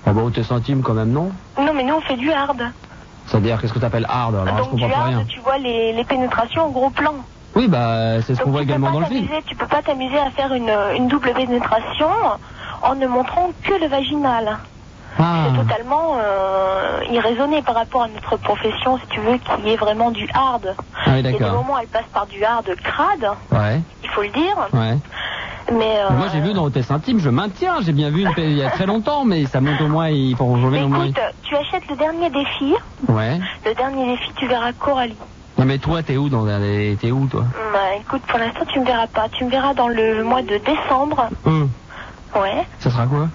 Ah bah, t'es centime quand même, non? Non, mais nous, on fait du hard. C'est-à-dire, qu'est-ce que t'appelles hard? Alors, donc, je comprends du pas hard, rien. tu vois les pénétrations en gros plan. Oui, bah, c'est ce qu'on voit également dans le film. Tu peux pas t'amuser à faire une double pénétration en ne montrant que le vaginal. Ah. C'est totalement irraisonné par rapport à notre profession, si tu veux, qui est vraiment du hard. Ah oui, il y a des d'accord. moments où elle passe par du hard crade, Ouais. il faut le dire. Ouais. Mais moi, j'ai vu dans Hôtesse Intime, je maintiens, j'ai bien vu il y a très longtemps, mais ça monte au moins, il faut rejoindre au moins. Écoute, tu achètes le dernier défi. Ouais. Le dernier défi, tu verras Coralie. Non, mais toi, t'es où t'es où, toi? Bah, écoute, pour l'instant, tu me verras pas. Tu me verras dans le mois de décembre. Ouais. Ça sera quoi?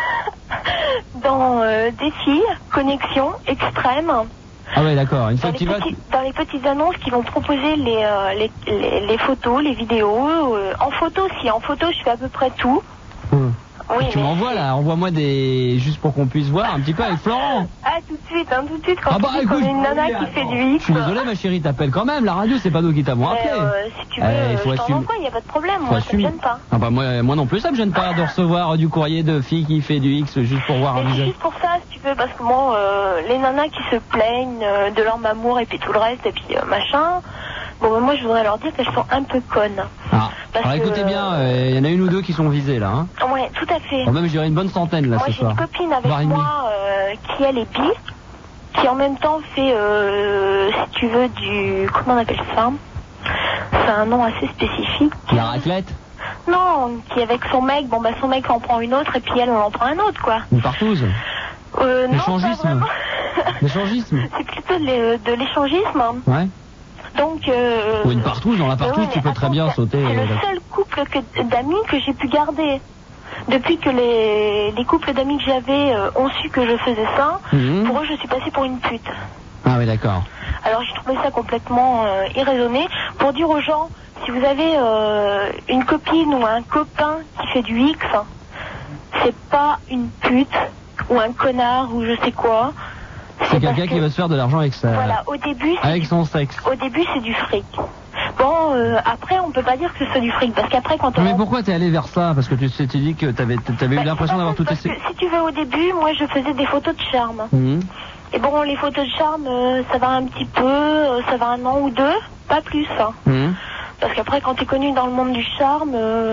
Dans défi, connexion, extrême. Ah ouais, d'accord. Une fois que tu vas... Dans les petites annonces qui vont proposer les photos, les vidéos. En photo, en photo, je fais à peu près tout. Oui, tu m'envoies là, envoie-moi des... juste pour qu'on puisse voir un petit peu avec Florent. Ah, tout de suite, quand écoute, une nana qui fait du X. Je suis désolé, ma chérie, t'appelles quand même, la radio, c'est pas nous qui t'avons appelé. Si tu veux, je t'en envoie, y a pas de problème, moi, ça me gêne pas. Ah bah moi non plus, ça me gêne pas de recevoir du courrier de filles qui fait du X juste pour voir un visage. C'est juste pour ça, si tu veux, parce que moi, les nanas qui se plaignent de leur amour et puis tout le reste, et puis machin... Bon, moi, je voudrais leur dire qu'elles sont un peu connes. Ah, alors écoutez bien, il y en a une ou deux qui sont visées, là. Hein. Ouais, tout à fait. Bon, même, je dirais une bonne centaine, là, ce soir. Moi, j'ai une copine avec moi qui, elle, est bi, qui, en même temps, fait, si tu veux, comment on appelle ça? C'est un nom assez spécifique. La raclette? Non, qui, avec son mec, son mec en prend une autre, et puis elle, on en prend un autre, quoi. Une partouze? L'échangisme. L'échangisme? C'est plutôt de l'échangisme. Ouais. Donc, ou une partouze, dans la partouze, tu peux très bien sauter. C'est le seul couple d'amis que j'ai pu garder. Depuis que les couples d'amis que j'avais ont su que je faisais ça, pour eux, je suis passée pour une pute. Ah oui, d'accord. Alors, j'ai trouvé ça complètement irraisonné. Pour dire aux gens, si vous avez une copine ou un copain qui fait du X, c'est pas une pute ou un connard ou je sais quoi. C'est quelqu'un qui veut se faire de l'argent avec ça. Voilà, au début... Avec son sexe. Au début, c'est du fric. Bon, après, on peut pas dire que c'est du fric, parce qu'après, quand on... Mais pourquoi t'es allé vers ça? Parce que tu dis que t'avais eu l'impression d'avoir tout essayé. Si tu veux, au début, moi, je faisais des photos de charme. Et bon, les photos de charme, ça va un petit peu, ça va un an ou deux, pas plus. Parce qu'après, quand t'es connu dans le monde du charme,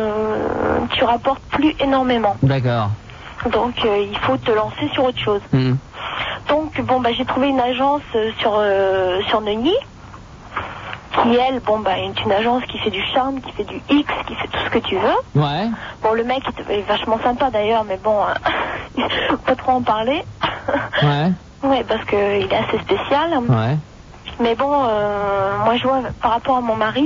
tu rapportes plus énormément. D'accord. Donc, il faut te lancer sur autre chose. Donc, j'ai trouvé une agence sur Neuilly, qui, elle, est une agence qui fait du charme, qui fait du X, qui fait tout ce que tu veux. Ouais. Bon, le mec est vachement sympa d'ailleurs, mais bon, pas trop en parler. Ouais. Ouais, parce qu'il est assez spécial. Ouais. Mais bon, moi, je vois, par rapport à mon mari,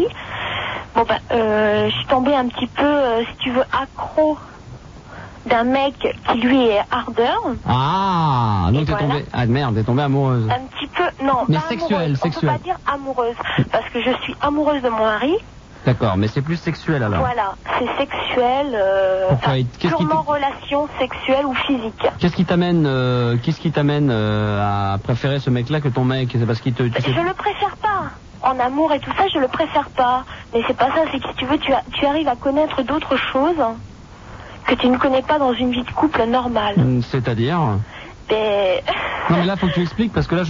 je suis tombée un petit peu, si tu veux, accro d'un mec qui lui est ardeur. Ah, donc t'es tombée... Ah merde, t'es tombée amoureuse. Un petit peu, non, mais pas sexuelle, amoureuse. sexuelle. On peut pas dire amoureuse, parce que je suis amoureuse de mon mari. D'accord, mais c'est plus sexuel alors. Voilà, c'est sexuel, purement relation sexuelle ou physique. Qu'est-ce qui t'amène à préférer ce mec-là que ton mec? C'est parce qu'il te... Je le préfère pas. En amour et tout ça, je le préfère pas. Mais c'est pas ça, c'est que si tu veux, tu arrives à connaître d'autres choses que tu ne connais pas dans une vie de couple normale. C'est-à-dire? Non mais là, faut que tu expliques, parce que là,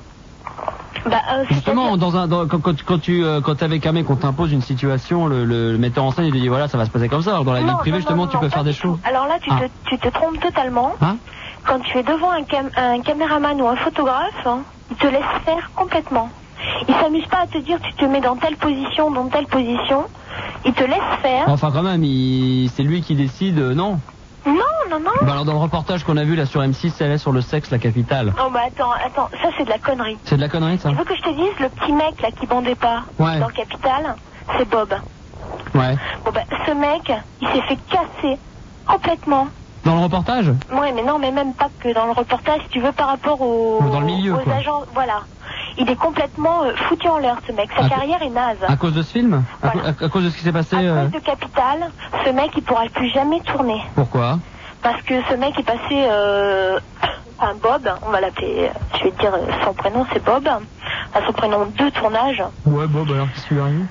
justement, quand t'es avec un mec, on t'impose une situation, le metteur en scène, il te dit voilà, ça va se passer comme ça. Alors dans la vie privée, justement, tu peux faire des choses. Alors là, tu te trompes totalement. Quand tu es devant un caméraman ou un photographe, il te laisse faire complètement. Il s'amuse pas à te dire tu te mets dans telle position, dans telle position. Il te laisse faire. Enfin quand même, c'est lui qui décide, non? Non. Alors dans le reportage qu'on a vu là sur M6, elle est sur le sexe, la capitale. Oh attends, ça c'est de la connerie. C'est de la connerie ça? Tu veux que je te dise, le petit mec là qui bandait pas dans Capital, c'est Bob. Ouais. Ce mec, il s'est fait casser complètement. Dans le reportage? Ouais, mais non, mais même pas que dans le reportage, si tu veux, par rapport aux agents, voilà. Il est complètement foutu en l'air, ce mec. Sa carrière est naze. À cause de ce film? Voilà. À cause de ce qui s'est passé? À cause de Capital, ce mec, il pourra plus jamais tourner. Pourquoi? Parce que ce mec est passé... Bob, on va l'appeler... Je vais te dire son prénom, c'est Bob. À son prénom de tournage. Ouais, Bob, alors qu'est-ce qui lui arrive?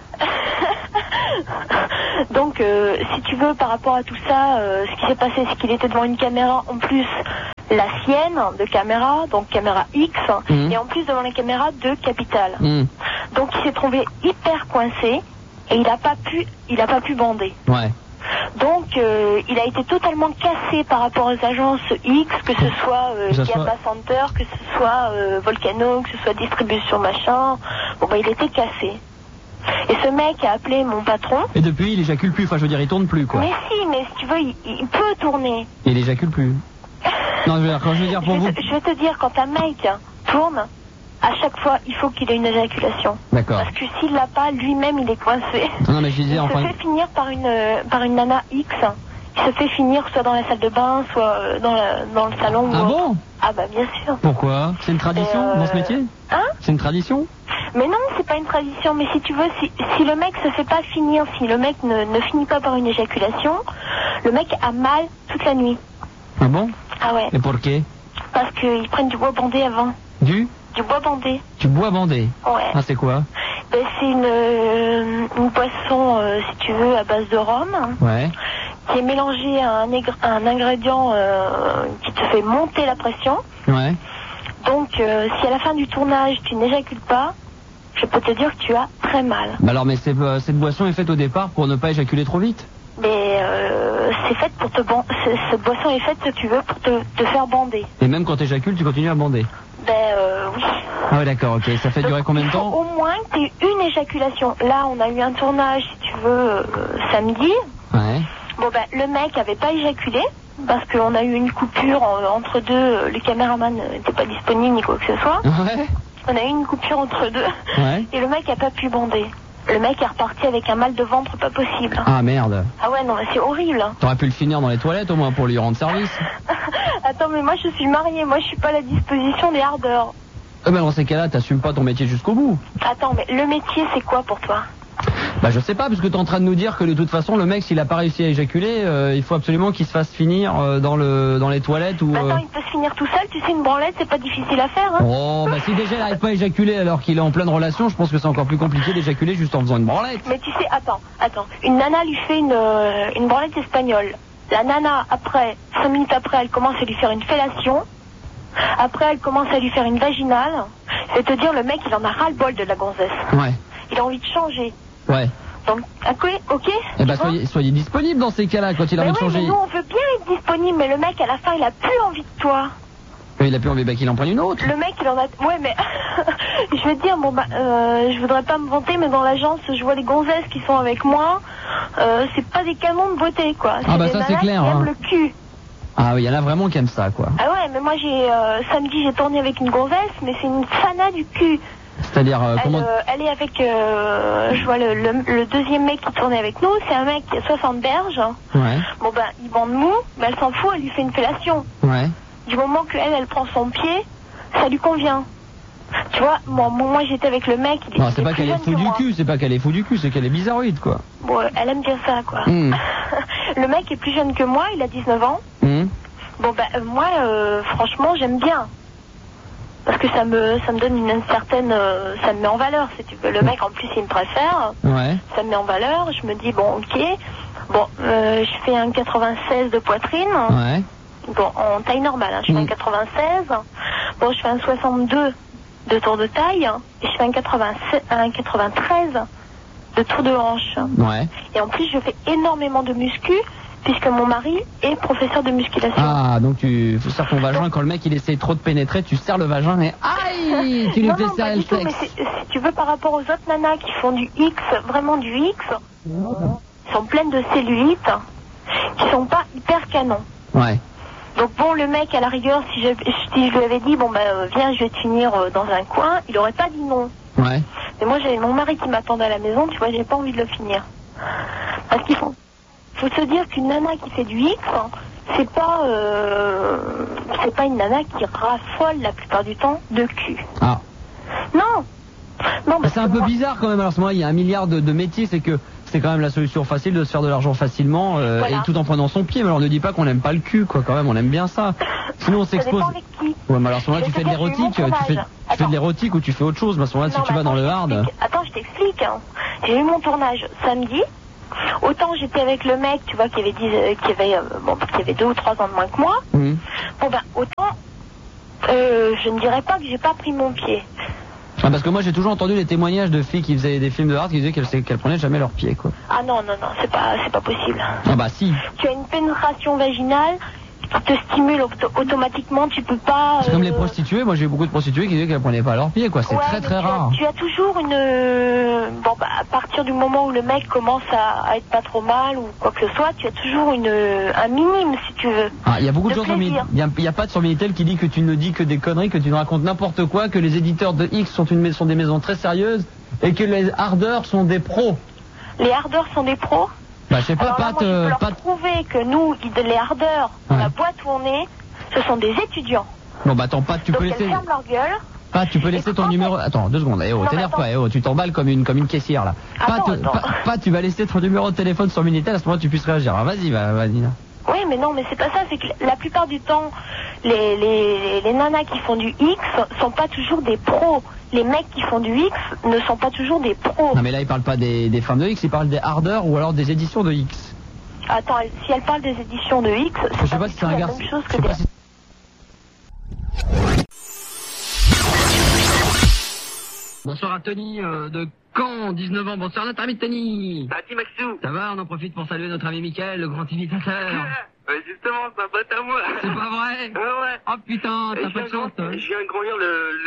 Donc, si tu veux, par rapport à tout ça, ce qui s'est passé, c'est qu'il était devant une caméra en plus la sienne de caméra, donc caméra X, et en plus devant les caméras de Capital. Donc il s'est trouvé hyper coincé et il n'a pas pu bander. Ouais. Donc il a été totalement cassé par rapport aux agences X, que ce soit Gamma Center, que ce soit Volcano, que ce soit Distribution Machin. Bon bah il était cassé. Et ce mec a appelé mon patron. Et depuis il éjacule plus, enfin je veux dire il tourne plus quoi. Mais si tu veux il peut tourner. Et il éjacule plus. Non je veux dire pour vous. Je vais te dire, quand un mec tourne, à chaque fois il faut qu'il ait une éjaculation. D'accord. Parce que s'il l'a pas, lui-même il est coincé. Non mais je disais enfin. Il se fait finir par une nana X. Il se fait finir soit dans la salle de bain, soit dans le salon. Ah bon? Ah bah bien sûr. Pourquoi? C'est une tradition dans ce métier? Hein? C'est une tradition? Mais non, c'est pas une tradition. Mais si tu veux, si le mec se fait pas finir, si le mec ne finit pas par une éjaculation, le mec a mal toute la nuit. Ah bon? Ah ouais. Et pour qué? Parce qu'ils prennent du bois bandé avant. Du bois bandé. Du bois bandé? Ouais. Ah c'est quoi? Ben, c'est une boisson, si tu veux, à base de rhum. Ouais. Qui est mélangé à un ingrédient qui te fait monter la pression. Ouais. Donc, si à la fin du tournage, tu n'éjacules pas, je peux te dire que tu as très mal. Bah alors, mais cette boisson est faite au départ pour ne pas éjaculer trop vite? Mais c'est fait pour cette boisson est faite, si tu veux, pour te faire bander. Et même quand tu éjacules, tu continues à bander? Ben, oui. Ah ouais, d'accord, ok. Ça fait durer combien de temps? Au moins que tu aies une éjaculation. Là, on a eu un tournage, si tu veux, samedi. Ouais. Bon ben, le mec avait pas éjaculé parce qu'on a eu une coupure entre deux. Le caméraman n'était pas disponible ni quoi que ce soit. Ouais. On a eu une coupure entre deux. Ouais. Et le mec a pas pu bander. Le mec est reparti avec un mal de ventre pas possible. Ah merde. Ah ouais, non, mais c'est horrible. T'aurais pu le finir dans les toilettes au moins pour lui rendre service. Attends, mais moi je suis mariée, moi je suis pas à la disposition des hardeurs. Eh ben dans ces cas-là, t'assumes pas ton métier jusqu'au bout. Attends, mais le métier c'est quoi pour toi? Bah je sais pas, parce que t'es en train de nous dire que de toute façon le mec s'il a pas réussi à éjaculer, il faut absolument qu'il se fasse finir dans les toilettes ou... Attends, il peut se finir tout seul, tu sais, une branlette c'est pas difficile à faire, hein. Oh bah si déjà il arrive pas à éjaculer alors qu'il est en pleine relation, je pense que c'est encore plus compliqué d'éjaculer juste en faisant une branlette. Mais tu sais, attends, une nana lui fait une branlette espagnole. La nana, après, 5 minutes après, elle commence à lui faire une fellation. Après, elle commence à lui faire une vaginale. Je vais te dire, le mec, il en a ras-le-bol de la gonzesse. Ouais. Il a envie de changer. Ouais. Donc, ok. Eh ben, soyez disponible dans ces cas-là quand il a envie de changer. Mais nous, on veut bien être disponible, mais le mec, à la fin, il a plus envie de toi. Il a plus envie qu'il en prenne une autre. Le mec, il en a... Ouais, mais... je vais te dire, je voudrais pas me vanter, mais dans l'agence, je vois les gonzesses qui sont avec moi. C'est pas des canons de beauté, quoi. Ah bah ça, c'est clair. Qui aiment le cul. Ah oui, il y en a vraiment qui aiment ça, quoi. Ah ouais, mais moi, samedi, j'ai tourné avec une gonzesse, mais c'est une fana du cul. C'est-à-dire, comment... elle est avec... je vois le deuxième mec qui tournait avec nous, c'est un mec qui a 60 berges. Ouais. Bon, ben, il bande mou, mais elle s'en fout, elle lui fait une fellation. Ouais. Du moment qu'elle prend son pied, ça lui convient. Tu vois, moi j'étais avec le mec. Non, c'est pas qu'elle est fou du cul, c'est qu'elle est bizarroïde, quoi. Bon, elle aime bien ça, quoi. Le mec est plus jeune que moi, il a 19 ans. Bon, ben, moi, franchement, j'aime bien. Parce que ça me donne une certaine... ça me met en valeur, si tu veux. Le mec, en plus, il me préfère. Ouais. Ça me met en valeur. Je me dis, bon, ok. Bon, je fais un 96 de poitrine. Ouais. Bon, en taille normale, hein. Je fais un 96. Bon, je fais un 62 de tour de taille. Et je fais un 93 de tour de hanche. Ouais. Et en plus, je fais énormément de muscu, puisque mon mari est professeur de musculation. Ah, donc tu serres ton vagin quand le mec il essaie trop de pénétrer, tu serres le vagin et aïe, tu lui fais serrer le sexe. Mais si tu veux, par rapport aux autres nanas qui font du X, vraiment du X, sont pleines de cellulite, qui sont pas hyper canons. Ouais. Donc bon, le mec, à la rigueur, si je lui avais dit, bon ben viens, je vais te finir dans un coin, il aurait pas dit non. Ouais. Mais moi, j'avais mon mari qui m'attendait à la maison, tu vois, j'ai pas envie de le finir. Parce qu'il faut se dire qu'une nana qui fait du X, c'est pas une nana qui raffole la plupart du temps de cul. Ah. Non. Bah, c'est un peu bizarre quand même. Alors, à ce moment-là, il y a un milliard de métiers, c'est que c'est quand même la solution facile de se faire de l'argent facilement voilà. Et tout en prenant son pied. Mais alors, ne dis pas qu'on n'aime pas le cul, quoi. Quand même, on aime bien ça. Sinon, on s'expose. Ça dépend avec qui. Ouais, mais alors à ce moment-là, tu fais de l'érotique, tu fais de l'érotique ou tu fais autre chose. Mais à ce moment-là, si tu vas dans le hard. Attends, je t'explique. Hein. J'ai eu mon tournage samedi. Autant j'étais avec le mec, tu vois, qui avait 2 ou 3 ans de moins que moi. Bon ben, autant, je ne dirais pas que j'ai pas pris mon pied. Ah, parce que moi j'ai toujours entendu les témoignages de filles qui faisaient des films de hard qui disaient qu'elles prenaient jamais leurs pieds, quoi. Ah non, c'est pas possible. Ah bah si. Tu as une pénétration vaginale qui te stimule automatiquement, tu peux pas... C'est comme les prostituées, moi j'ai eu beaucoup de prostituées qui disaient qu'elles prenaient pas leurs pieds, quoi. C'est très rare. Tu as toujours une... Bon bah à partir du moment où le mec commence à être pas trop mal ou quoi que ce soit, tu as toujours un minime si tu veux. Ah, il y a beaucoup de gens sur Minitel. Il y a pas de sur Minitel qui dit que tu ne dis que des conneries, que tu ne racontes n'importe quoi, que les éditeurs de X sont des maisons très sérieuses et que les hardeurs sont des pros. Les hardeurs sont des pros? Bah, je sais pas, je peux leur prouver que nous, les hardeurs, la boîte où on est, ce sont des étudiants. Bon, bah, attends, Pat, tu peux laisser... Elles ferment leur gueule. Pat, tu peux laisser ton numéro... Attends, 2 secondes, t'énerve pas, tu t'emballes comme une caissière, là. Pat, tu vas laisser ton numéro de téléphone sur Minitel, à ce moment tu puisses réagir. Alors, vas-y, vas-y. Oui, mais non, mais c'est pas ça, c'est que la plupart du temps, les nanas qui font du X sont pas toujours des pros. Les mecs qui font du X ne sont pas toujours des pros. Non, mais là, il parle pas des femmes de X, il parle des hardeurs ou alors des éditions de X. Attends, si elle parle des éditions de X, c'est pas, la même chose que des... Bonsoir à Tony de Caen, 19 ans. Bonsoir notre ami Tony. Salut Maxou. Ça va, on en profite pour saluer notre ami Mickaël, le grand imitateur. Justement, c'est un pote à moi. C'est pas vrai? Ouais. Oh putain, t'as pas de chance. Je viens de grandir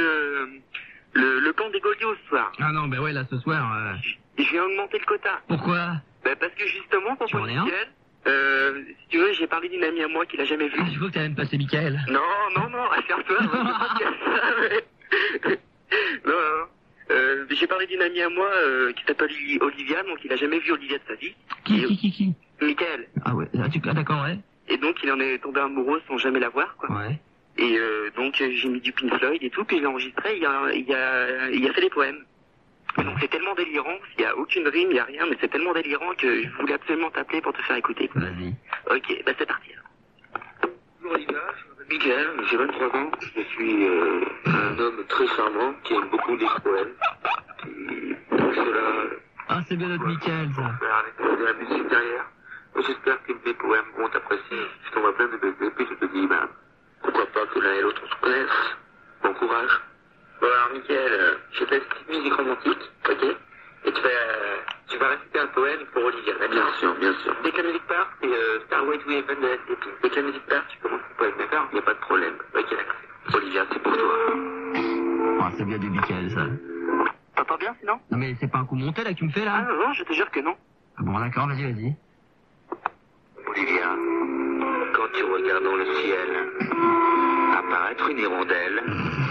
le camp des Gaudios ce soir. Ah non, ben ouais, là ce soir... Je viens augmenter le quota. Pourquoi? Parce que justement, pour Mickaël, si tu veux, j'ai parlé d'une amie à moi qui l'a jamais vue. Ah, je crois que t'allais me passer Mickaël. Non, rassure-toi, je veux pas dire ça, mais... Non. J'ai parlé d'une amie à moi qui s'appelle Olivia, donc il a jamais vu Olivia de sa vie. Qui Mickaël. Ah ouais, d'accord, ouais. Et donc il en est tombé amoureux sans jamais la voir, quoi. Ouais. Et donc j'ai mis du Pink Floyd et tout, puis je l'ai enregistré, il a fait des poèmes. Donc c'est tellement délirant, il n'y a aucune rime, il n'y a rien, mais c'est tellement délirant que je voulais absolument t'appeler pour te faire écouter, quoi. Vas-y. Ok, c'est parti. Bonjour Olivia, je m'appelle Mickaël, j'ai 23 ans, je suis un homme très charmant qui aime beaucoup les poèmes, qui pour cela... Ah, c'est bien notre Mickaël, ça. Faire de la musique derrière. J'espère que mes poèmes vont t'apprécier. Je t'envoie plein de bébés, puis je te dis, pourquoi pas que l'un et l'autre se connaissent. Bon courage. Bon alors Mickaël, je fais cette petite musique romantique, ok? Et tu vas réciter un poème pour Olivia, d'accord? Bien sûr. Dès que la musique part, c'est Starway to Heaven de la SCP. Dès que la musique part, tu commences le poème, d'accord? Il n'y a pas de problème. Ok, d'accord. Olivia, c'est pour toi. Ah, c'est bien du Mickaël, ça. T'entends bien sinon? Non mais c'est pas un coup monté là que tu me fais là? Ah non, je te jure que non. Ah bon d'accord, vas-y. Olivia, quand tu regardes dans le ciel apparaître une hirondelle,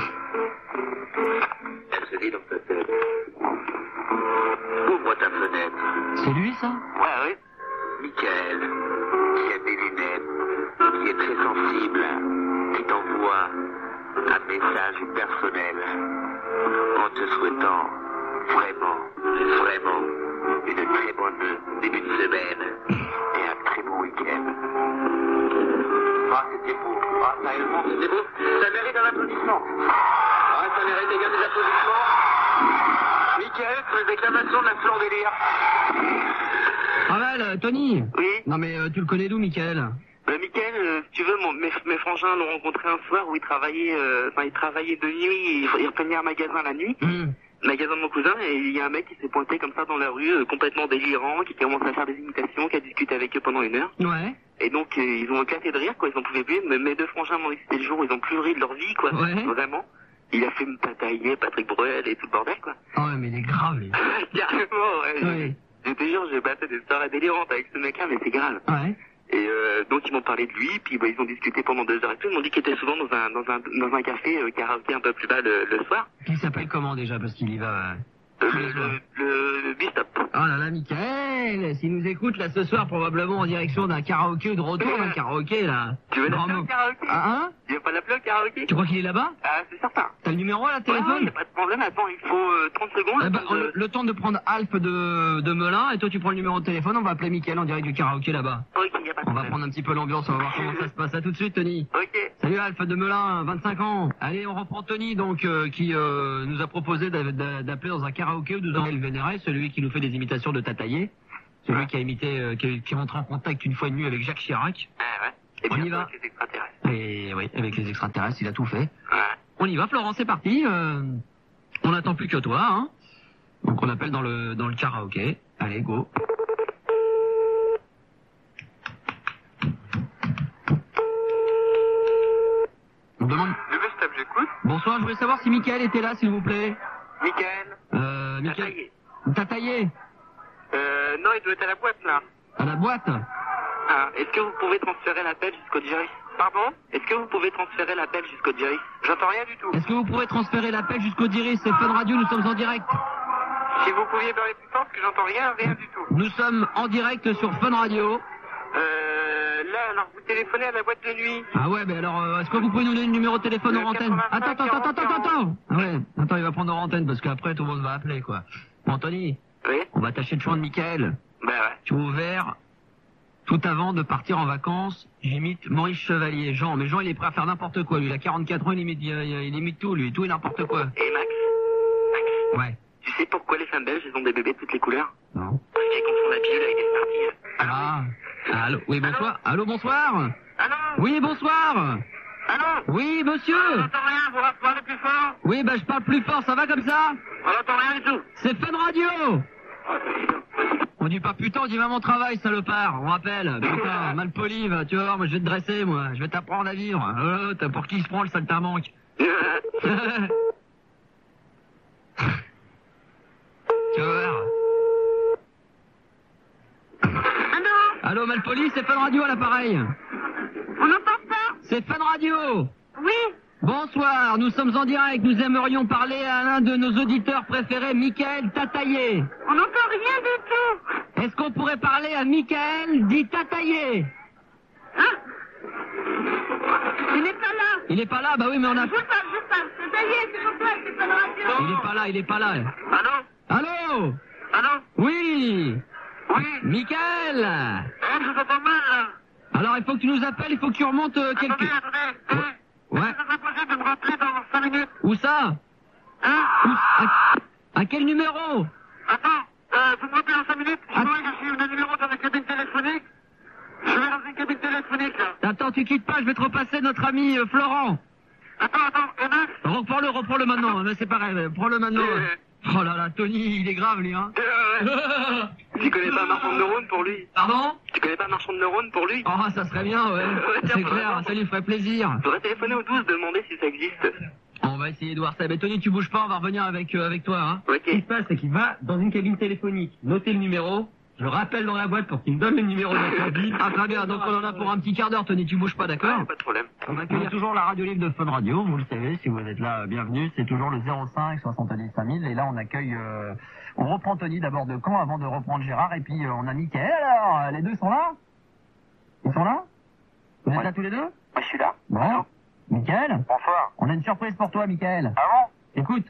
elle se dit dans ta tête, ouvre ta fenêtre. C'est lui ça? Ouais. Mickaël, qui a des lunettes, qui est très sensible, qui t'envoie un message personnel en te souhaitant vraiment une très bonne début de semaine et un très bon week-end. Ah, c'était beau. Ah, sérieusement, c'était beau. Ça mérite un applaudissement. Ah, ça mérite également des applaudissements. Mickaël, pour les déclamations de la fleur délire. Ravel, Tony. Oui. Non mais tu le connais d'où, Mickaël? Mickaël, si tu veux, mes frangins l'ont rencontré un soir où il travaillait de nuit, il reprenait un magasin la nuit. Magasin de mon cousin, et il y a un mec qui s'est pointé comme ça dans la rue, complètement délirant, qui commence à faire des imitations, qui a discuté avec eux pendant 1 heure. Ouais. Et donc ils ont éclaté de rire, quoi, ils en pouvaient plus. Mes 2 frangins m'ont dit que c'était le jour où ils ont plus ri de leur vie, quoi. Ouais. Vraiment. Il a fait me batailler Patrick Bruel et tout le bordel, quoi. Ah ouais, mais il est grave, lui. Carrément, ouais. Oui. Je te jure, j'ai passé des soirées délirantes avec ce mec-là, mais c'est grave. Ouais. Et donc ils m'ont parlé de lui, puis ils ont discuté pendant 2 heures et tout. Ils m'ont dit qu'il était souvent dans un café karaoké un peu plus bas le soir. Il s'appelle comment déjà, parce qu'il y va... Le bistop. Oh là là, Mickaël, s'il nous écoute là ce soir, probablement en direction d'un karaoké ou de retour d'un karaoké là. Tu veux l'appeler au karaoké? Ah, Tu veux pas l'appeler au karaoké? Tu crois qu'il est là-bas? Ah, c'est certain. T'as le numéro là, téléphone? Ouais, pas de problème, attends, il faut 30 secondes. Eh ben, le temps de prendre Alf de Melun, et toi tu prends le numéro de téléphone, on va appeler Mickaël en direct du karaoké là-bas. Ok, y a pas de On va problème. prendre un petit peu l'ambiance, on va voir comment ça se passe. À tout de suite, Tony. Ok. Salut Alf de Melun, 25 ans. Allez, on reprend Tony, donc, qui nous a proposé d'appeler dans un karaoké où nous avons le vénéré, celui qui nous fait des imitations de Tataillé. Celui qui a imité, qui rentre en contact une fois et demie avec Jacques Chirac. Ah ouais. Et on y va. Avec les extraterrestres. Et oui, avec les extraterrestres, il a tout fait. Ouais. On y va, Florent, c'est parti. On n'attend plus que toi, hein. Donc on appelle dans le karaoké. Allez, go. On demande... Le stop, j'écoute. Bonsoir, je voulais savoir si Mickaël était là, s'il vous plaît. Mickaël. Mickaël. T'as taillé? Non, il doit être à la boîte, là. À la boîte? Ah, est-ce que vous pouvez transférer l'appel jusqu'au direct? Pardon? Est-ce que vous pouvez transférer l'appel jusqu'au direct? J'entends rien du tout. Est-ce que vous pourrez transférer l'appel jusqu'au direct? C'est Fun Radio, nous sommes en direct. Si vous pouviez parler plus fort, parce que j'entends rien du tout. Nous sommes en direct sur Fun Radio. Là, alors vous téléphonez à la boîte de nuit. Ah ouais, mais alors, est-ce que vous pouvez nous donner le numéro de téléphone hors antenne? Attends. Ah ouais, attends, il va prendre hors antenne, parce qu'après, tout le monde va appeler, quoi. Bon, Anthony. Oui. On va tâcher de joindre Mickaël. Bah ouais. Tu as ouvert tout avant de partir en vacances. J'imite Maurice Chevalier. Jean, mais Jean, il est prêt à faire n'importe quoi. Lui, il a 44 ans, il imite tout, lui. Tout et n'importe quoi. Et Max? Ouais. Tu sais pourquoi les femmes belges, elles ont des bébés de toutes les couleurs? Non. Parce qu'elles confondent la pilule avec des sardines. Ah. Allô. Oui, bonsoir. Allô, bonsoir. Allô? Oui, bonsoir. Allô? Oui, monsieur. On n'entend rien, vous parlez plus fort? Oui, bah, je parle plus fort, ça va comme ça? On n'entend rien du tout. C'est Fun Radio. On dit pas putain, on dit va mon travail, salopard. On rappelle, putain, malpoli, va, tu vas voir, moi je vais te dresser, moi. Je vais t'apprendre à vivre. T'as pour qui il se prend le saltimbanque? Tu vas voir. Allô? Allô, malpoli, c'est Fun Radio à l'appareil. On n'entend pas? C'est Fun Radio. Oui. Bonsoir, nous sommes en direct. Nous aimerions parler à l'un de nos auditeurs préférés, Mickaël Tataillé. On n'entend rien du tout. Est-ce qu'on pourrait parler à Mickaël dit Tataillé? Hein? Il n'est pas là. Il est pas là? Bah oui, mais on a... Je parle. Ça y est, c'est pour toi, c'est pas la radio. Il est pas là. Allô? Allô? Allô? Oui. Oui? Mickaël. Je vous entends mal, là. Alors, il faut que tu nous appelles, il faut que tu remontes quelques... Attendez. Ouais. Ça serait possible de me rappeler dans 5 minutes. Où ça? Hein? À quel numéro? Attends, vous me rappelez dans 5 minutes? Je vois que je suis un numéro dans la cabine téléphonique. Je vais dans une cabine téléphonique, là. Attends, tu quittes pas, je vais te repasser notre ami Florent. Attends, Reprends-le maintenant, mais c'est pareil, prends-le maintenant. Oh là là, Tony, il est grave, lui, hein. Tu connais pas Marchand de neurones pour lui? Pardon? Tu connais pas Marchand de neurones pour lui? Oh, ça serait bien, ouais. C'est clair, ça lui ferait plaisir. Faudrait téléphoner au 12, demander si ça existe. On va essayer de voir ça. Mais Tony, tu bouges pas, on va revenir avec toi, hein. Ok. Ce qui se passe, c'est qu'il va dans une cabine téléphonique, noter le numéro, je le rappelle dans la boîte pour qu'il me donne le numéro de la cabine. Ah, très bien, donc on en a pour un petit quart d'heure, Tony, tu bouges pas, d'accord? Pas de problème. On accueille toujours la radio libre de Fun Radio, vous le savez, si vous êtes là, bienvenue, c'est toujours le 05 70 5000, et là on accueille, on reprend Tony d'abord de Caen avant de reprendre Gérard, et puis on a Mickaël, alors, les deux sont là? Ils sont là? Vous êtes là tous les deux? Moi, je suis là. Bon. Mickaël? Bonsoir. On a une surprise pour toi, Mickaël. Ah bon? Écoute.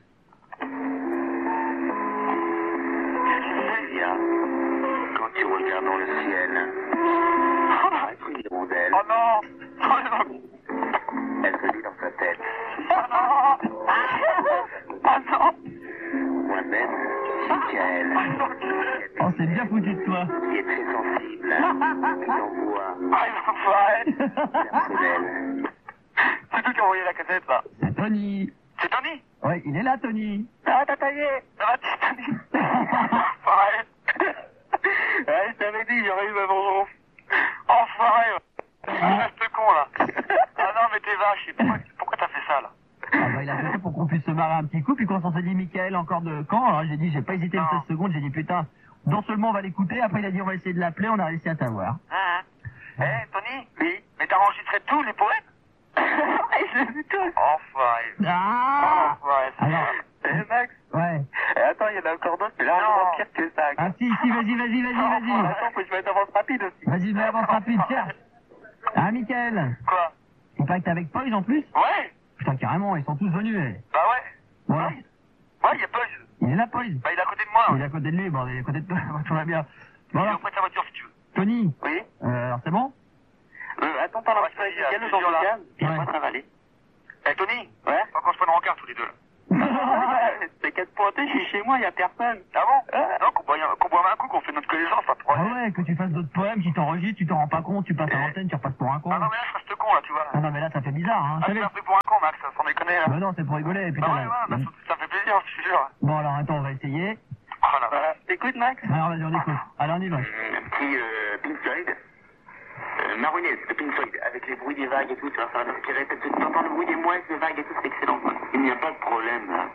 Quand tu regardes dans le ciel, une hirondelle. Oh non! Elle se dit dans sa tête. Oh non! Oh non! Moi-même, Mickaël, Oh, c'est bien foutu de toi. qui est très sensible, qui envoie Ah, il faut personnel. C'est toi qui as envoyé la cassette, là. C'est Tony. C'est Tony? Ouais, il est là, Tony. Ah, t'as taillé! Ah, t'as Tony! Enfoiré! Ouais, je t'avais dit, j'aurais eu ma vengeance. Enfoiré! Reste con, là. Ah non, mais t'es vache. Pourquoi t'as fait ça, là? Ah bah, il a fait ça pour qu'on puisse se marrer un petit coup, puis quand on s'est dit Mickaël encore de Caen, alors j'ai dit, j'ai pas hésité une 16 secondes, j'ai dit putain, non seulement on va l'écouter, après il a dit on va essayer de l'appeler, on a réussi à t'avoir. Tony? Oui? Mais t'as enregistré tous les poèmes? Je les ai tous. Enfoiré. Ah Enfoiré. Alors, Max? ouais. Attends, il y en a encore d'autres, mais là, on est pire que ça. Ah si, vas-y. Attends, faut que je mette avance rapide aussi. Vas-y, mais avance rapide, tiens. Ah, Mickaël, Quoi? il paraît que t'es avec Poise en plus? Ouais? Putain, carrément, ils sont tous venus, Bah ouais. Voilà. Ouais, il y a Poise. Il est là, Poise. Bah, il est à côté de moi. Il est à côté de lui, bon, il est à côté de toi, tout va bien. Bon Il est alors, auprès de sa voiture, si tu veux. Tony, Oui? alors c'est bon? Attends, parle avec Mickaël dans le calme, et Ouais. après, ça va aller. Tony? Ouais? Faut qu'on se prenne en regard tous les deux, là. C'est qu'à te pointer, je suis chez moi, y a personne. Ah bon? Non, qu'on boive un coup, qu'on fait notre connaissance, pas de problème. Ah ouais, que tu fasses d'autres poèmes, tu t'enregistres, tu t'en rends pas compte, tu passes à l'antenne, tu repasses pour un con. Ah non, mais là, je reste con, là, tu vois. Ah non, mais là, ça fait bizarre, hein. Ah, tu m'as pris pour un con, Max, sans déconner, là. Bah non, c'est pour rigoler, putain. Bah ouais, ça fait plaisir, je te jure. Bon, alors, attends, on va essayer. Oh là là. T'écoutes, Max? Alors, vas-y, on écoute. Allez, on y va. Un petit Pink Floyd. Marronnier de Pink Floyd, avec les bruits des vagues et tout, tu vois, ça va m'inspirer. Tu entends le bruit des mouettes, des vagues et tout, c'est excellent, quoi. Il n'y a pas de problème, hein.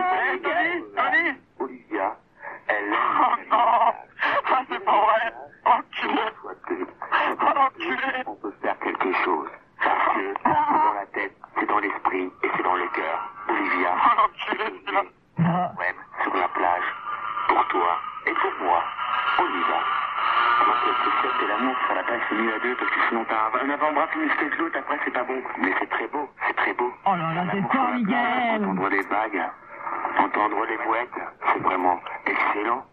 Tony, Olivia, elle aime. Oh non! Ah, c'est pas vrai! Enculé! Oh, enculé! On peut faire quelque chose. Parce que c'est dans la tête, c'est dans l'esprit et c'est dans le cœur. Olivia. Oh, enculé, celui-là! Même sur la plage. Pour toi et pour moi. On y va. Moi, c'est sûr que l'amour sur la plage, c'est mieux à deux parce que sinon t'as un avant-bras plus musclé que l'autre, après c'est pas bon. Mais c'est très beau, c'est très beau. Oh là là, c'est fort, Miguel! Entendre les vagues, entendre les mouettes, c'est vraiment excellent.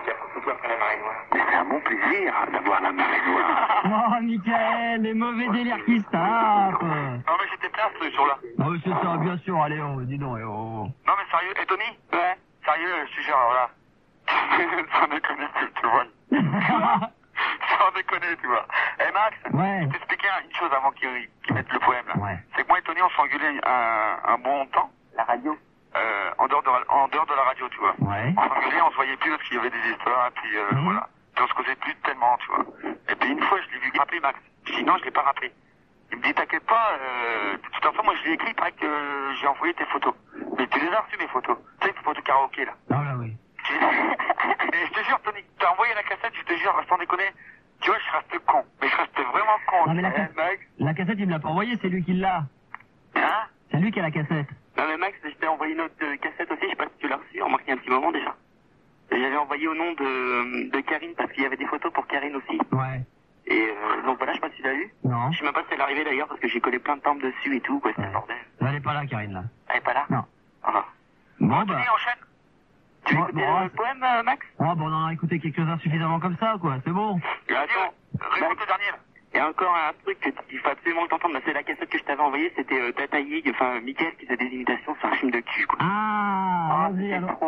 Mais c'est un bon plaisir d'avoir la marée noire. Oh, Mickaël, les mauvais délires qui se tapent. Non, mais j'étais plein ce jour-là. Ah oui, c'est ça, bien sûr, allez, oh, dis donc, oh. Non, mais sérieux, et Tony? Ouais. Sérieux, je te jure, alors là. Sans déconner, tu vois. Sans déconner, tu vois. Eh, Max, ouais. je vais t'expliquer une chose avant qu'ils mettent le poème, là. Ouais. C'est que moi et Tony, on s'engueulait un bon temps. La radio? En dehors de la radio, tu vois. Ouais. On s'engueulait, on se voyait plus parce qu'il y avait des histoires, et puis voilà. Et on se causait plus tellement, tu vois. Et puis une fois, je l'ai vu rappeler Max. Je dis non, je l'ai pas rappelé. Il me dit t'inquiète pas, de toute façon, moi je l'ai écrit, pareil que j'ai envoyé tes photos. Mais tu les as reçues, mes photos. Tu sais, tes photos karaoké, là. Ah là, oui. Et je te jure, Tony, t'as envoyé la cassette, je te jure, sans déconner. Tu vois, je reste con. Mais je reste vraiment con. Non, mais la cassette, il me l'a pas envoyée, c'est lui qui l'a. Hein? C'est lui qui a la cassette. Non mais Max, je t'ai envoyé une autre cassette aussi, je sais pas si tu l'as reçue, remarque il y a un petit moment déjà. J'avais envoyé au nom de Karine, parce qu'il y avait des photos pour Karine aussi. Ouais. Et donc voilà, je sais pas si tu l'as eu. Non. Je sais même pas si elle est arrivée d'ailleurs, parce que j'ai collé plein de timbres dessus et tout, quoi, c'était le bordel. Elle est pas là, Karine, là. Elle est pas là? Non. Ah non. Bon, bah. Tony, enchaîne. Tu veux écouter le poème, Max? Oh, bon, on en a écouté quelques-uns suffisamment comme ça, quoi, c'est bon. Attends, réponds le dernier, là. Il y a encore un truc qu'il faut absolument t'entendre, c'est la cassette que je t'avais envoyée, c'était Tata Yig, enfin Mickaël qui faisait des imitations sur un film de cul, quoi. Ah, allons-y,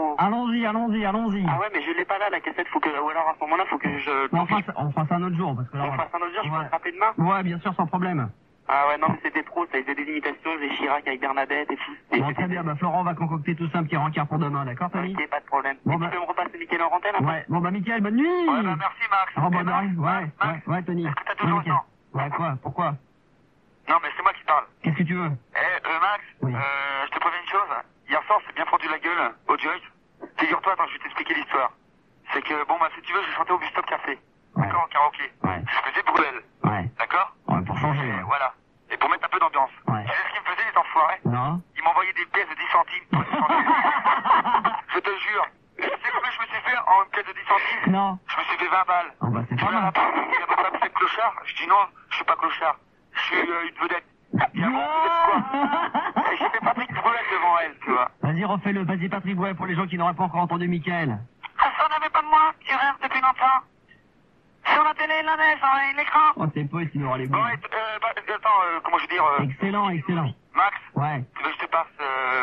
allons-y. Ah ouais, mais je l'ai pas là, la cassette, faut que, ou alors à ce moment-là, faut que je... On fera ça un autre jour, parce que là... On fera ça un autre jour, je peux te rappeler demain? Ouais, bien sûr, sans problème. Ah ouais, non, mais c'était trop, ça faisait des imitations, j'ai Chirac avec Bernadette et tout. Bon, très bien, bah Florent va concocter tout ça, un petit rencard pour demain, d'accord, Tony? Ok, pas de problème. Bon, et tu peux me repasser Mickaël en antenne, après? Ouais, bon bah Mickaël, bonne nuit. Ouais, bah merci Max. Oh, bah, Max, ouais, Tony. est-ce que t'as toujours le temps? Ouais, quoi? Pourquoi? Non, mais c'est moi qui parle. Qu'est-ce que tu veux? Max, Oui. je te préviens une chose. Hier soir, c'est bien fendu la gueule au Joyce. Figure-toi, attends, je vais t'expliquer l'histoire. C'est que, bon, bah, si tu veux, j'ai chanté au Bus Stop Café. Ouais. D'accord, en karaoké. Ouais. Je faisais pour elle. Ouais. D'accord? Ouais, pour changer. Voilà. Et pour mettre un peu d'ambiance. Ouais. Tu sais ce qu'ils me faisaient, les enfoirés? Non? Ils m'envoyaient des pièces de 10 centimes. Pour 10 centimes. Je te jure. Tu sais combien je me suis fait en une pièce de 10 centimes? Non. Je me suis fait 20 balles. Oh, bah, c'est Tu pas vois, mal. il y a pas c'est clochard. Je dis non, je suis pas clochard. Je suis une vedette. Il y a mon vedette, quoi. Et j'ai fait Patrick Bruel devant elle, tu vois. Vas-y, refais-le. Vas-y, Patrick Bouet, pour les gens qui n'auraient pas encore entendu Mickaël. Ah, ça n'avait pas de moi, qui rêve depuis longtemps. Sur la télé, la neige, l'écran. Oh, c'est poète, il aura les Bon, bouts. attends, comment je veux dire... Excellent. Max, Ouais. tu veux que je te passe...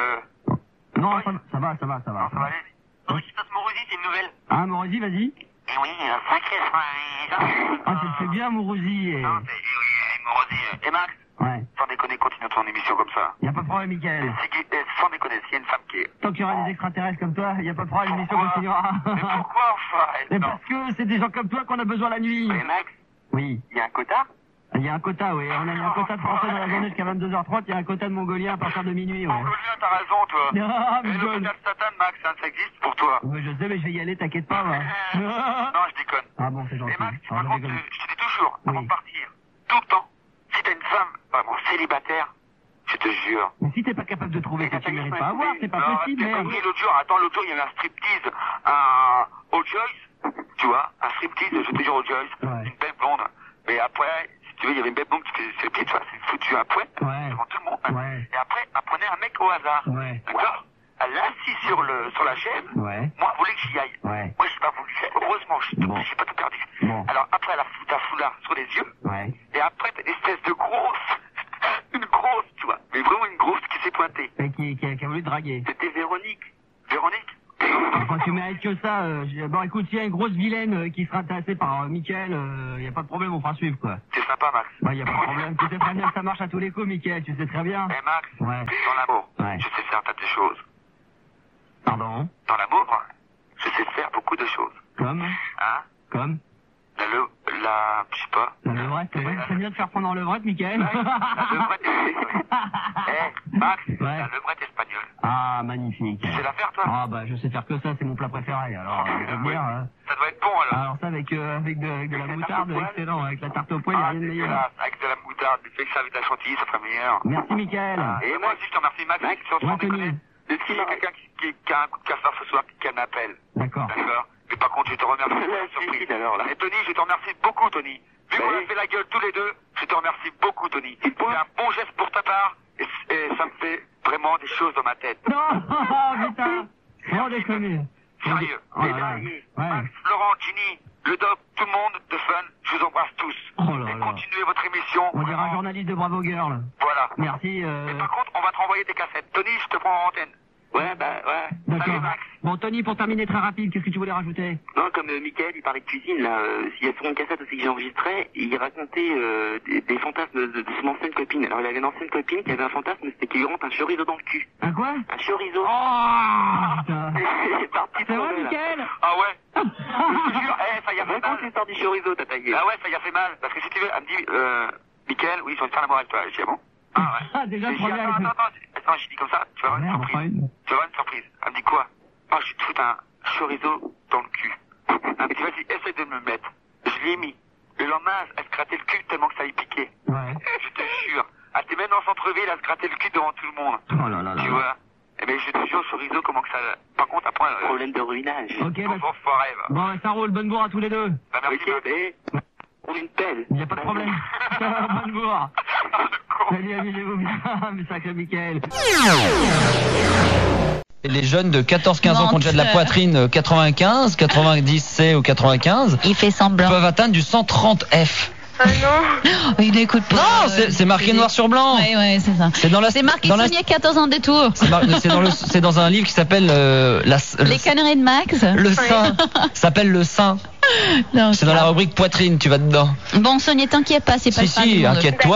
Non, oui. ça va. Ça va aller. Non, je te passe Mourouzi, c'est une nouvelle. Ah, Mourouzi, vas-y. Eh oui, un sacré soin. Ah, tu le fais bien, Mourouzi. Non, c'est Mourouzi. Et Max, Ouais. sans déconner, continue ton émission comme ça. Y a pas de problème, Mickaël. Sans déconner, s'il y a une femme qui est... Tant qu'il y aura des extraterrestres comme toi, y a pas de problème, l'émission continuera. Mais pourquoi, enfin? Mais Non. parce que c'est des gens comme toi qu'on a besoin la nuit. Mais Max, Oui. il y a un quota? Il y a un quota, oui. On a mis un quota de français dans la journée jusqu'à 22h30. Il y a un quota de mongolien à partir de minuit, ouais. Mongolien, t'as raison, toi. Ah, Et le Mongol. quota de Satan, Max, hein, ça existe pour toi. Oui, je sais, mais je vais y aller, t'inquiète pas, va. Non, je déconne. Ah bon, c'est gentil. Et Max, Ah, par je contre, rigole. je te dis toujours, avant Oui. de partir, tout le temps, si t'as une femme vraiment célibataire, je te jure. Mais si t'es pas capable de trouver ce que tu mérites pas avoir, c'est pas Non, possible, t'as merde. compris, l'autre jour, il y avait un striptease, au Joyce, tu vois, un striptease, je te jure, au Joyce, Ouais. une belle blonde. Mais après, si tu veux, il y avait une belle blonde qui faisait ses pieds, tu vois, c'est foutu un poète, Ouais. devant tout le monde. hein. Ouais. Et après, elle prenait un mec au hasard. Ouais. D'accord? Elle l'a assis sur la chaise. Ouais. Moi, elle voulait que j'y aille. Ouais. Moi, j'ai pas voulu. Heureusement, Bon. j'ai pas tout perdu. Bon. Alors, après, elle a foutu un foulard sur les yeux. Ouais. Et après, t'as une espèce de grosse, tu vois, mais vraiment une grosse qui s'est pointée. qui a voulu te draguer. C'était Véronique. Véronique? Enfin, tu mérites que ça. Bon, écoute, s'il y a une grosse vilaine qui sera intéressée par Mickaël, y a pas de problème, on fera suivre, quoi. C'est sympa, Max. Ouais, y a pas de problème. Tu sais très bien que ça marche à tous les coups, Mickaël, tu sais très bien. Eh, Max, ouais. Dans l'amour, je sais faire tas de choses. Pardon? Dans l'amour, je sais faire beaucoup de choses. Comme? Hein? Comme? Je sais pas. La levrette, c'est bien de faire prendre en levrette, Mickaël. La levrette espagnole. Max, la levrette espagnole. Ah, magnifique. Tu sais la faire, toi? Ah, bah, je sais faire que ça, c'est mon plat préféré, alors, ça doit être bon, alors. Alors ça, avec de la moutarde, excellent, avec la tarte au poil, il n'y a rien de meilleur. Avec de la moutarde, fais ça avec de la chantilly, ça ferait meilleur. Merci, Mickaël. Et moi aussi, je te remercie, Max. Sans déconner. S'il y a quelqu'un qui a un coup de casseur ce soir, qu'elle m'appelle. D'accord. Mais par contre, je te remercie pour la surprise. Et Tony, je te remercie beaucoup, Tony. Vu qu'on a fait la gueule tous les deux, je te remercie beaucoup, Tony. C'est un bon geste pour ta part, et ça me fait vraiment des choses dans ma tête. Non, putain. Non, déconner. Sérieux. Max, Florent, Ginny, le doc, tout le monde de Fun, je vous embrasse tous. Et continuez votre émission. On dirait un journaliste de Bravo Girl. Voilà. Merci. Et par contre, on va te renvoyer tes cassettes. Tony, je te prends en antenne. Ouais. D'accord. Salut, Max. Bon, Tony, pour terminer très rapide, qu'est-ce que tu voulais rajouter? Non, comme Mickaël, il parlait de cuisine, là, il y a sur une cassette aussi que j'ai enregistrée, il racontait des fantasmes de son ancienne copine. Alors, il avait une ancienne copine qui avait un fantasme, c'était qu'il lui rentre un chorizo dans le cul. Un quoi? Un chorizo. Oh, putain. C'est parti. C'est vrai, Mickaël? Ah ouais. Je te jure, ça y a fait mal. L'histoire du chorizo, t'as taillé. Ah ouais, ça y a fait mal. Parce que si tu veux, elle me dit, Mickaël, oui, je vais faire l'amour avec toi. Je dis, ah bon? Ah ouais. Ah, déjà, le problème. Attends, je dis comme ça, tu vas avoir une surprise. Tu vas avoir une surprise. Elle me dit quoi? Oh, je te fous un chorizo dans le cul. Elle me dit, vas-y, essaie de me le mettre. Je l'ai mis. Le lendemain, elle se grattait le cul tellement que ça y piquait. Ouais. Je te jure. Elle était même dans le centre-ville, elle se grattait le cul devant tout le monde. Oh là là là. Tu vois? Eh ben, je te jure, chorizo, comment que ça... Par contre, après... Problème de ruinage. Ok, bah... ça roule, bonne bourre à tous les deux. Bah, merci, on une pelle. Il n'y a pas de problème. Bonne bourre. Salut, amusez-vous bien, mais sacré Mickaël. Les jeunes de 14-15 ans qui ont déjà de la poitrine 95, 90C ou 95, il fait semblant, peuvent atteindre du 130F. Ah non. Il n'écoute pas. Non, c'est marqué noir sur blanc. Ouais, c'est ça. C'est marqué Sonia 14 ans détour. C'est dans un livre qui s'appelle Les conneries de Max. Le sein. S'appelle Le sein. C'est dans la rubrique poitrine, tu vas dedans. Bon, Sonia, t'inquiète pas, c'est pas ça. Si, inquiète-toi.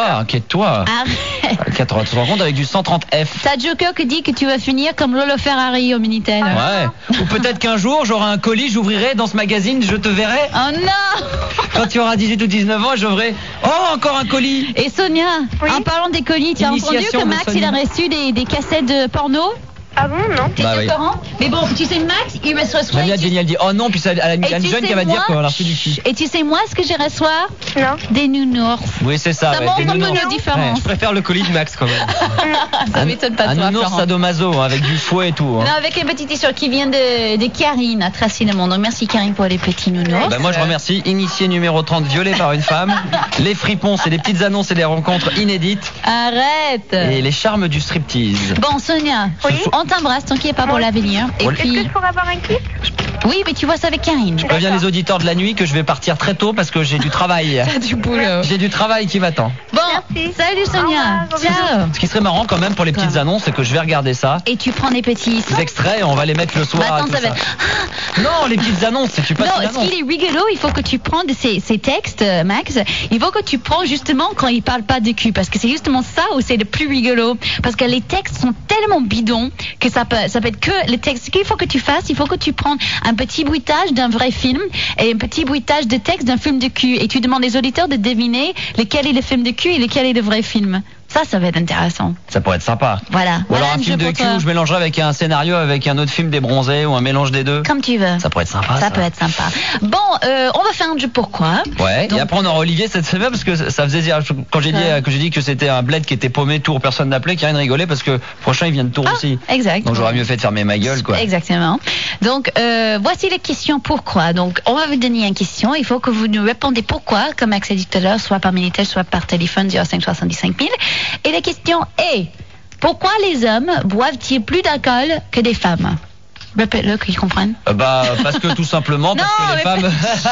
Arrête. Tu te rends compte avec du 130F. T'as Joker qui dit que tu vas finir comme Lolo Ferrari au Minitel. Ouais. Ou peut-être qu'un jour, j'aurai un colis, j'ouvrirai dans ce magazine, je te verrai. Oh non. Quand tu auras 18 ou 19 ans, j'ouvrirai. Oh, encore un colis. Et Sonia, en parlant des colis, tu as entendu que Max, il a reçu des cassettes de porno? Ah bon, non? T'es au courant? Mais bon, tu sais, Max, il me reçoit. J'aime bien Jenny, elle dit oh non, puis ça, elle a une jeune qui va dire qu'on a reçu du chi. Et tu sais, moi, ce que j'ai reçu? Non. Des nounours. Oui, c'est ça. Ça montre un peu nos différences. Je préfère le colis de Max quand même. Ça m'étonne pas de toi. Un nounours sadomaso, avec du fouet et tout. Non, avec un petit t-shirt qui vient de Karine à Tracy-le-Monde. Donc merci Karine pour les petits nounours. Moi, je remercie. Initié numéro 30, violé par une femme. Les fripons, c'est des petites annonces et des rencontres inédites. Arrête. Et les charmes du striptease. Bon, Sonia, on t'embrasse, t'inquiète pas pour l'avenir. Et puis... Est-ce que je pourrais avoir un clip? Oui, mais tu vois ça avec Karine. Je préviens les auditeurs de la nuit que je vais partir très tôt parce que j'ai du travail. T'as du boulot. J'ai du travail qui m'attend. Bon, salut Sonia. Ciao. Ce qui serait marrant quand même pour les petites annonces, c'est que je vais regarder ça. Et tu prends des petits extraits, on va les mettre le soir. Bah, attends, ça va... Non, les petites annonces, tu passes une annonce. Non, ce qui est rigolo, il faut que tu prennes ces textes, Max. Il faut que tu prends justement quand il parle pas de cul, parce que c'est justement ça où c'est le plus rigolo. Parce que les textes sont tellement bidons que ça peut être que les textes. Ce qu'il faut que tu fasses, il faut que tu prennes un petit bruitage d'un vrai film et un petit bruitage de texte d'un film de cul. Et tu demandes aux auditeurs de deviner lequel est le film de cul et lequel est le vrai film. Ça va être intéressant. Ça pourrait être sympa. Voilà. Ou alors un film de cul où je mélangerais avec un scénario avec un autre film des bronzés ou un mélange des deux. Comme tu veux. Ça pourrait être sympa. Ça peut être sympa. Bon, on va faire un jeu pourquoi. Ouais. Donc... Et après on aura Olivier cette semaine parce que ça faisait quand j'ai dit que c'était un bled qui était paumé, Tours, personne n'appelait, qui a rien rigolé parce que prochain il vient de Tours aussi. Exact. Donc j'aurais mieux fait de fermer ma gueule quoi. Exactement. Donc voici les questions pourquoi. Donc on va vous donner une question. Il faut que vous nous répondez pourquoi, comme Max a dit tout à l'heure, soit par Minitel, soit par téléphone 05 75 000. Et la question est pourquoi les hommes boivent-ils plus d'alcool que des femmes? Répète-le, qu'ils comprennent. Parce que tout simplement, parce que les femmes...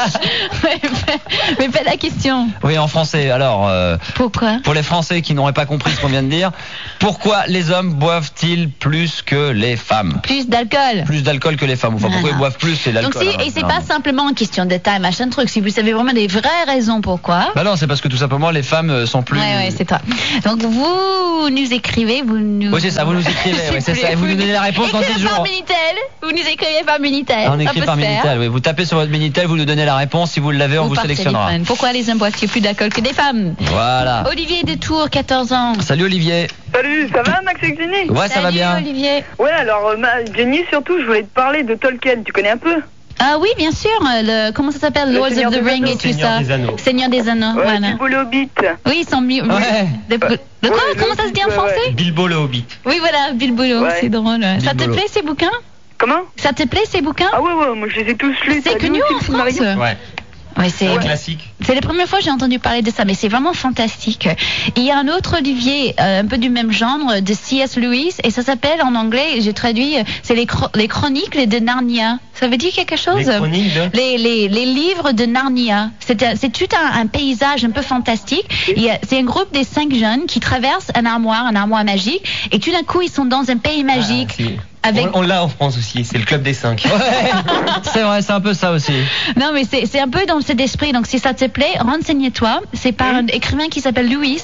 Mais fais la question. Oui, en français. Alors, pourquoi? Pour les Français qui n'auraient pas compris ce qu'on vient de dire, pourquoi les hommes boivent-ils plus que les femmes? Plus d'alcool. Plus d'alcool que les femmes. Enfin, pourquoi ils boivent plus, c'est l'alcool. Donc, et c'est pas simplement une question de taille, machin truc. Si vous savez vraiment des vraies raisons pourquoi. Non, c'est parce que tout simplement les femmes sont plus... Ouais, c'est toi. Donc vous nous écrivez, vous nous... Oui, c'est ça, vous nous écrivez, c'est ça. Et vous nous donnez la réponse dans 10 jours. Par Minitel. Vous nous écrivez par Minitel. On écrit par Minitel, oui. Vous tapez sur votre Minitel, vous nous donnez la réponse. Si vous l'avez, on vous sélectionnera. Téléphone. Pourquoi les hommes boivent-ils plus d'alcool que des femmes? Voilà. Olivier de Tours, 14 ans. Salut Olivier. Salut, ça va Max et Jenny? Ouais, ça va bien. Salut Olivier. Ouais, alors Jenny, surtout, je voulais te parler de Tolkien. Tu connais un peu? Ah oui, bien sûr. Comment ça s'appelle? Lords of the Ring et tout ça. Seigneur des Anneaux. Ouais, Bilbo le Hobbit. Oui, ils sont mieux. Ouais. De quoi? Comment ça se dit en français? Bilbo le Hobbit. Oui, voilà, Bilbo. C'est drôle. Ça te plaît ces bouquins? Comment? Ça te plaît ces bouquins? Ah ouais, moi je les ai tous lus. C'est connu en France? Ouais. Ouais, c'est classique. C'est la première fois que j'ai entendu parler de ça, mais c'est vraiment fantastique. Il y a un autre Olivier, un peu du même genre, de C.S. Lewis, et ça s'appelle en anglais, j'ai traduit, c'est les chroniques de Narnia. Ça veut dire quelque chose? Les chroniques de... les livres de Narnia. C'est tout un paysage un peu fantastique. C'est un groupe des 5 jeunes qui traversent un armoire magique, et tout d'un coup ils sont dans un pays magique. On l'a en France aussi, c'est le club des 5. Ouais, c'est vrai, c'est un peu ça aussi. Non, mais c'est un peu dans cet esprit. Donc, si ça te plaît, renseigne-toi. C'est par un écrivain qui s'appelle Lewis,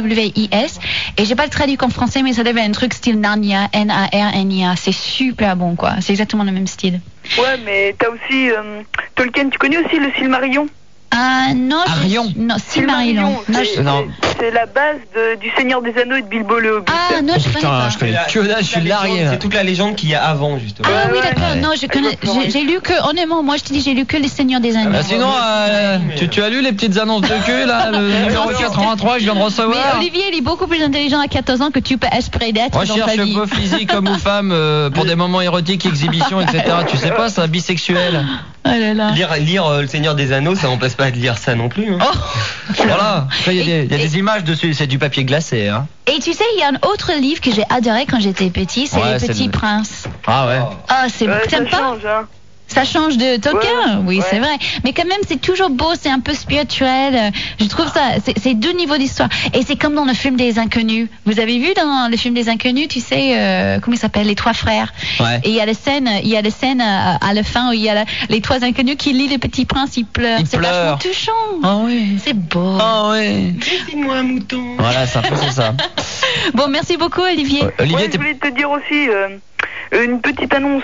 Lewis. Et j'ai pas le traduit en français, mais ça devait être un truc style Narnia, Narnia. C'est super bon, quoi. C'est exactement le même style. Ouais, mais t'as aussi Tolkien. Tu connais aussi le Silmarillion? Non, Silmarillion. C'est la base du Seigneur des Anneaux et de Bilbo le Hobbit. Ah non, je connais pas. Je connais que là, je suis largué. C'est toute la légende qu'il y a avant, justement. Ah oui, d'accord. Non, je connais. J'ai lu que, honnêtement, moi je te dis, j'ai lu que les Seigneurs des Anneaux. Sinon, tu as lu les petites annonces de queue, là, le numéro 83 que je viens de recevoir? Mais Olivier, il est beaucoup plus intelligent à 14 ans que tu peux espérer d'être dans ta vie. Recherche peu physique, homme ou femme, pour des moments érotiques, exhibitions, etc. Tu sais pas, c'est un bisexuel. Oh là là. Lire Le Seigneur des Anneaux, ça n'empêche pas de lire ça non plus. Hein. Voilà. Il y a des images dessus, c'est du papier glacé. Hein. Et tu sais, il y a un autre livre que j'ai adoré quand j'étais petit, c'est Les Petits Princes. Ah ouais. Ah, c'est t'aimes pas? Change, hein. Ça change de Tolkien, oui, c'est vrai. Mais quand même, c'est toujours beau, c'est un peu spirituel. Je trouve ça, c'est 2 niveaux d'histoire. Et c'est comme dans le film des Inconnus. Vous avez vu dans le film des Inconnus, tu sais, comment il s'appelle, les 3 frères. Ouais. Et il y a des scènes à la fin où il y a les 3 inconnus qui lisent Les Petits Princes, ils pleurent. C'est vachement touchant. Ah oui. C'est beau. Ah oui. Dessine-moi un mouton. Voilà, c'est un peu ça. Bon, merci beaucoup, Olivier. Je voulais te dire aussi une petite annonce.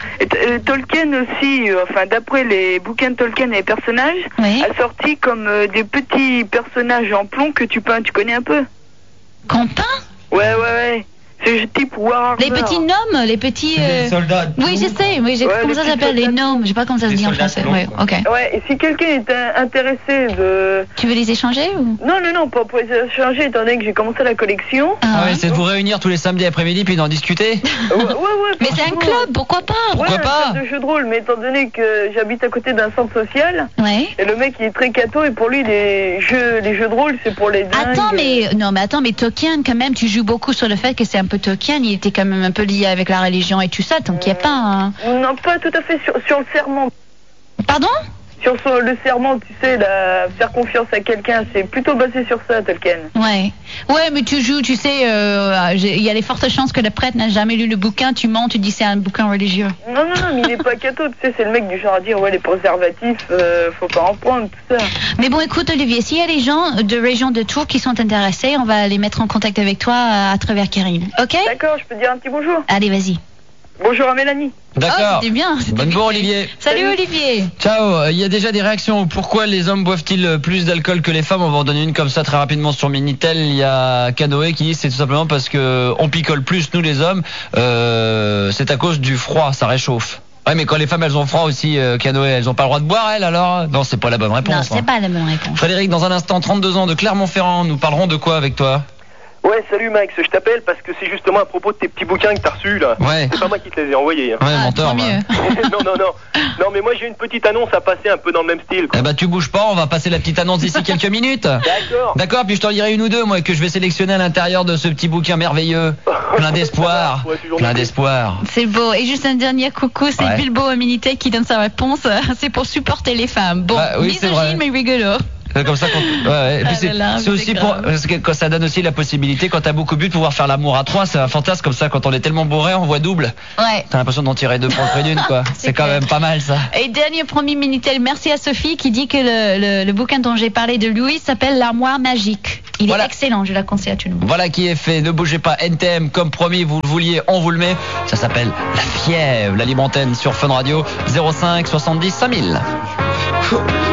Tolkien aussi, d'après les bouquins de Tolkien et les personnages, a sorti comme des petits personnages en plomb que tu connais un peu. Qu'on peint? Ouais. C'est type Warhammer. Les petits gnomes, les petits... Les soldats. Oui, je sais. Comment ça s'appelle? Les gnomes. Je sais pas comment ça se dit en français. Ouais, ok. Ouais, et si quelqu'un est intéressé de... Tu veux les échanger ou... Non, pas pour les échanger, étant donné que j'ai commencé la collection. Ah ouais, c'est de vous réunir tous les samedis après-midi puis d'en discuter. Ouais. Mais c'est un club, pourquoi pas? Pourquoi pas? Un club de jeux de rôle, mais étant donné que j'habite à côté d'un centre social, et le mec il est très cato, et pour lui les jeux de rôle c'est pour les dingues. Attends, mais Tolkien quand même, tu joues beaucoup sur le fait que c'est un peu Tolkien, il était quand même un peu lié avec la religion et tout ça, t'inquiète pas. Hein. Non, pas tout à fait sur le serment. Pardon? Sur le serment, tu sais, faire confiance à quelqu'un, c'est plutôt basé sur ça, Tolkien. Ouais, mais tu joues, tu sais, il y a les fortes chances que le prêtre n'a jamais lu le bouquin, tu mens, tu dis c'est un bouquin religieux. Non, mais il est pas catho, tu sais, c'est le mec du genre à dire, les préservatifs, faut pas en prendre, tout ça. Mais bon, écoute, Olivier, s'il y a des gens de région de Tours qui sont intéressés, on va les mettre en contact avec toi à travers Karine, ok? D'accord, je peux te dire un petit bonjour? Allez, vas-y. Bonjour à Mélanie. D'accord. C'était bien. Bonne Olivier. Salut Olivier. Ciao. Il y a déjà des réactions. Pourquoi les hommes boivent-ils plus d'alcool que les femmes? On va en donner une comme ça très rapidement sur Minitel. Il y a Canoë qui dit c'est tout simplement parce que on picole plus nous les hommes. C'est à cause du froid, ça réchauffe. Ouais, mais quand les femmes elles ont froid aussi, Canoë, elles ont pas le droit de boire elles alors? Non, c'est pas la bonne réponse. Non, c'est pas la bonne réponse. Frédéric, dans un instant, 32 ans de Clermont-Ferrand, nous parlerons de quoi avec toi? Ouais, salut Max, je t'appelle parce que c'est justement à propos de tes petits bouquins que t'as reçus là. Ouais. C'est pas moi qui te les ai envoyés. Hein. Ouais, menteur. Non, mais moi j'ai une petite annonce à passer un peu dans le même style. Quoi. Eh bah tu bouges pas, on va passer la petite annonce d'ici quelques minutes. D'accord, puis je t'en lirai une ou deux moi que je vais sélectionner à l'intérieur de ce petit bouquin merveilleux. Plein d'espoir. Plein d'espoir. C'est beau. Et juste un dernier coucou, c'est Bilbo à Minitel qui donne sa réponse. C'est pour supporter les femmes. Bon, oui, misogyne mais rigolo. Comme ça, et puis c'est aussi parce que ça donne aussi la possibilité quand t'as beaucoup bu de pouvoir faire l'amour à trois. C'est un fantasme comme ça. Quand on est tellement bourré, on voit double. Ouais. T'as l'impression d'en tirer deux pour le prix d'une, quoi. C'est quand même pas mal ça. Et dernier premier Minitel, merci à Sophie qui dit que le bouquin dont j'ai parlé de Louis s'appelle L'armoire magique. Il est excellent, je la conseille à tout le monde. Voilà qui est fait. Ne bougez pas. NTM, comme promis, vous le vouliez, on vous le met. Ça s'appelle La Fièvre, la libre antenne sur Fun Radio 05 70 5000.